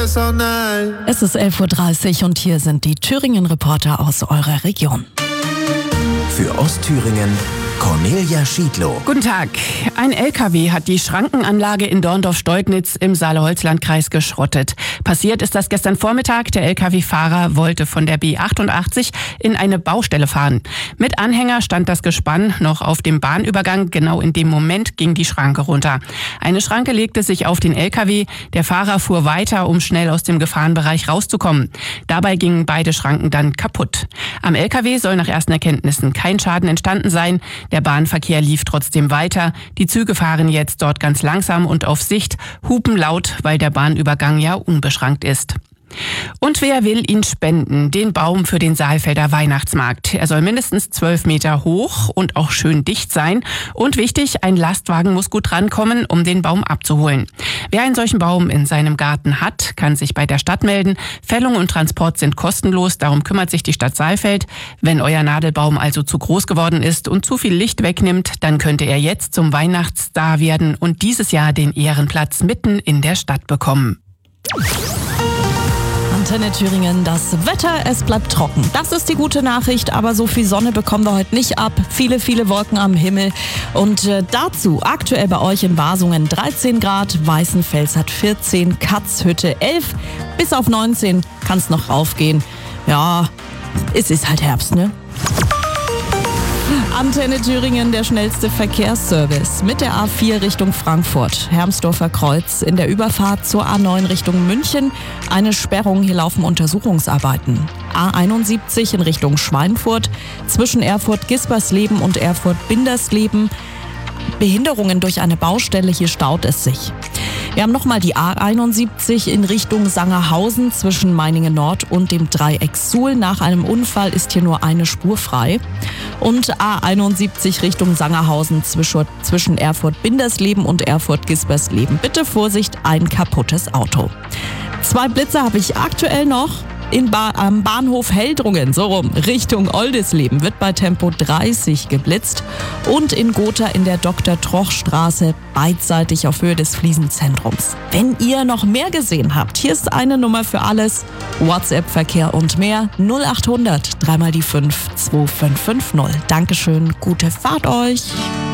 s'en aille. Es ist 11.30 Uhr und hier sind die Thüringen-Reporter aus eurer Region. Für Ostthüringen Cornelia Schiedlow. Guten Tag. Ein LKW hat die Schrankenanlage in Dorndorf-Steudnitz im Saale-Holzland-Kreis geschrottet. Passiert ist das gestern Vormittag. Der LKW-Fahrer wollte von der B88 in eine Baustelle fahren. Mit Anhänger stand das Gespann noch auf dem Bahnübergang. Genau in dem Moment ging die Schranke runter. Eine Schranke legte sich auf den LKW. Der Fahrer fuhr weiter, um schnell aus dem Gefahrenbereich rauszukommen. Dabei gingen beide Schranken dann kaputt. Am LKW soll nach ersten Erkenntnissen kein Schaden entstanden sein. Der Bahnverkehr lief trotzdem weiter. Die Züge fahren jetzt dort ganz langsam und auf Sicht, hupen laut, weil der Bahnübergang ja unbeschrankt ist. Und wer will ihn spenden? Den Baum für den Saalfelder Weihnachtsmarkt. Er soll mindestens 12 Meter hoch und auch schön dicht sein. Und wichtig, ein Lastwagen muss gut rankommen, um den Baum abzuholen. Wer einen solchen Baum in seinem Garten hat, kann sich bei der Stadt melden. Fällung und Transport sind kostenlos, darum kümmert sich die Stadt Saalfeld. Wenn euer Nadelbaum also zu groß geworden ist und zu viel Licht wegnimmt, dann könnte er jetzt zum Weihnachtsstar werden und dieses Jahr den Ehrenplatz mitten in der Stadt bekommen. Antenne Thüringen, das Wetter, es bleibt trocken. Das ist die gute Nachricht, aber so viel Sonne bekommen wir heute nicht ab. Viele, viele Wolken am Himmel. Und dazu aktuell bei euch in Wasungen 13 Grad, Weißenfels hat 14, Katzhütte 11, bis auf 19 kann es noch raufgehen. Ja, es ist halt Herbst, ne? Antenne Thüringen, der schnellste Verkehrsservice mit der A4 Richtung Frankfurt, Hermsdorfer Kreuz. In der Überfahrt zur A9 Richtung München eine Sperrung, hier laufen Untersuchungsarbeiten. A71 in Richtung Schweinfurt, zwischen Erfurt-Gispersleben und Erfurt-Bindersleben. Behinderungen durch eine Baustelle, hier staut es sich. Wir haben nochmal die A71 in Richtung Sangerhausen zwischen Meiningen Nord und dem Dreieck Suhl. Nach einem Unfall ist hier nur eine Spur frei. Und A71 Richtung Sangerhausen zwischen Erfurt-Bindersleben und Erfurt-Gispersleben. Bitte Vorsicht, ein kaputtes Auto. 2 Blitze habe ich aktuell noch. Am Bahnhof Heldrungen, so rum, Richtung Oldisleben, wird bei Tempo 30 geblitzt. Und in Gotha in der Dr.-Troch-Straße, beidseitig auf Höhe des Fliesenzentrums. Wenn ihr noch mehr gesehen habt, hier ist eine Nummer für alles. WhatsApp-Verkehr und mehr 0800 3 mal die 5 2550. Dankeschön, gute Fahrt euch.